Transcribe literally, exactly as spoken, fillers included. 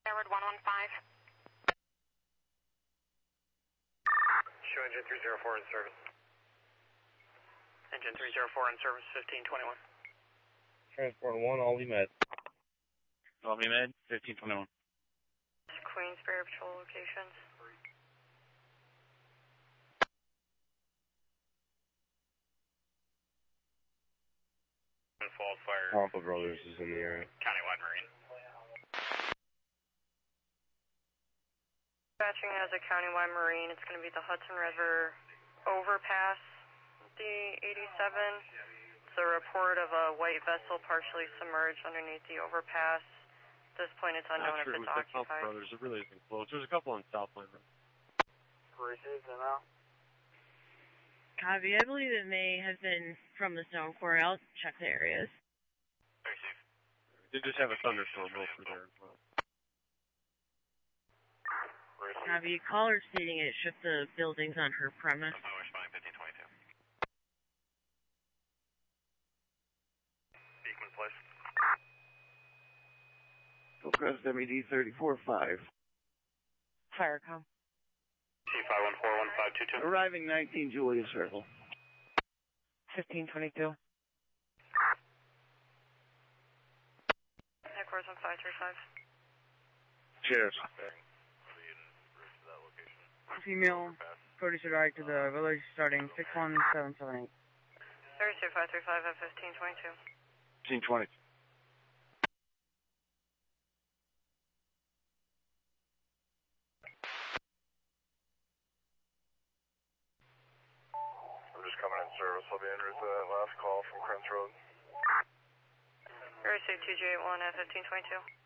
Airward one one five. Show engine three zero four in service. Engine three zero four in service, fifteen twenty-one. Transport one, all we met. All we met, fifteen twenty-one. Queensbury Patrol locations. Falls fire. Pampa Brothers is in the area. Countywide Marine. Dispatching as a Countywide Marine, it's going to be the Hudson River overpass, D eighty-seven. It's a report of a white vessel partially submerged underneath the overpass. At this point, it's unknown if Not sure it's with the Pampa occupied. Brothers, it really isn't close. There's a couple on Southland. Received and out. Copy. I believe it may have been from the Stone Quarry. I'll check the areas. Received. They just have a thunderstorm over there as well. Copy. Caller stating it shook the buildings on her premise. fifteen twenty-two. Beekman Place. Hillcrest M E D thirty-four five. Firecom. T five one four one five two two. Arriving nineteen Julia Circle. fifteen twenty-two. Headquarters on five three five. Cheers. Female, Cody should ride to the village starting six one seven seven eight. thirty-two five three five at fifteen twenty-two. fifteen twenty. I'm just coming in service. I'll be in route to that last call from Crents Road. Received two J eight one at fifteen twenty-two.